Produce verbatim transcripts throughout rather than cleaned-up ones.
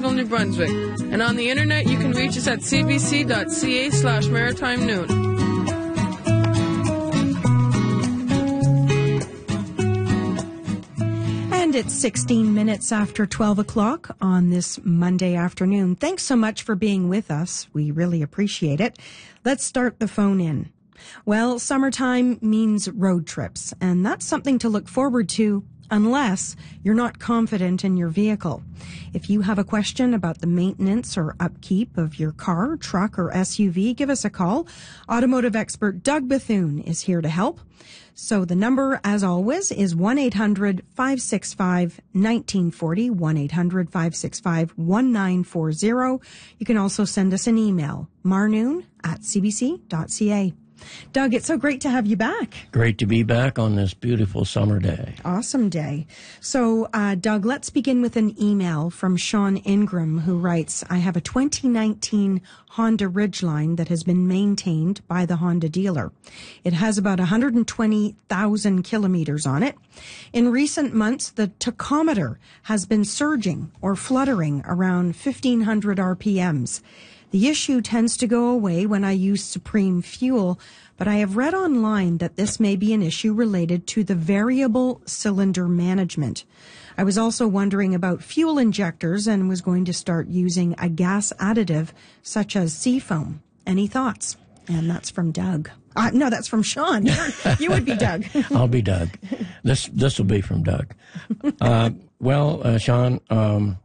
Coastal New Brunswick. And on the internet, you can reach us at cbc.ca slash maritime noon. And it's sixteen minutes after twelve o'clock on this Monday afternoon. Thanks so much for being with us. We really appreciate it. Let's start the phone in. Well, summertime means road trips, and that's something to look forward to unless you're not confident in your vehicle. If you have a question about the maintenance or upkeep of your car, truck, or S U V, give us a call. Automotive expert Doug Bethune is here to help. So the number, as always, is one eight hundred five six five one nine four zero, one eight hundred five six five one nine four zero. You can also send us an email, marnoon at c b c dot c a. Doug, it's so great to have you back. Great to be back on this beautiful summer day. Awesome day. So, uh, Doug, let's begin with an email from Sean Ingram, who writes, I have a twenty nineteen Honda Ridgeline that has been maintained by the Honda dealer. It has about one hundred twenty thousand kilometers on it. In recent months, the tachometer has been surging or fluttering around fifteen hundred R P Ms. The issue tends to go away when I use Supreme fuel, but I have read online that this may be an issue related to the variable cylinder management. I was also wondering about fuel injectors and was going to start using a gas additive such as Seafoam. Any thoughts? And that's from Doug. Uh, no, that's from Sean. You're, you would be Doug. I'll be Doug. This this will be from Doug. Uh, well, uh, Sean, um,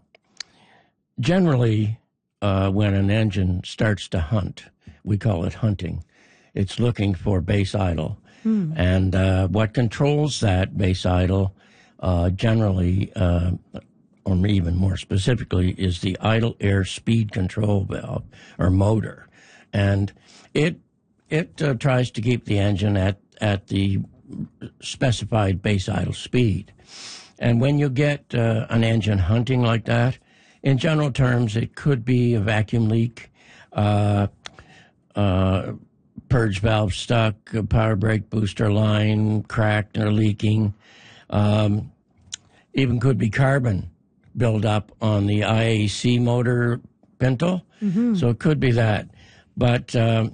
generally, Uh, when an engine starts to hunt, we call it hunting. It's looking for base idle. Hmm. And uh, what controls that base idle uh, generally, uh, or even more specifically, is the idle air speed control valve or motor. And it it uh, tries to keep the engine at, at the specified base idle speed. And when you get uh, an engine hunting like that, in general terms, it could be a vacuum leak, uh, uh, purge valve stuck, a power brake booster line cracked or leaking. Um, even could be carbon buildup on the I A C motor pintle. Mm-hmm. So it could be that. But um,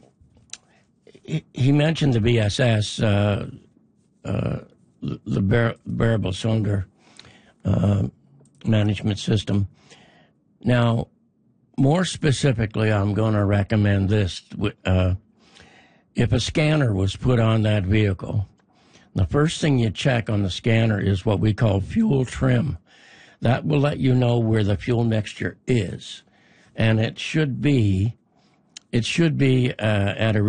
he, he mentioned the V S S, uh, uh, the var- variable cylinder uh, management system. Now, more specifically, I'm going to recommend this. Uh, if a scanner was put on that vehicle, the first thing you check on the scanner is what we call fuel trim. That will let you know where the fuel mixture is. And it should be, it should be uh, at a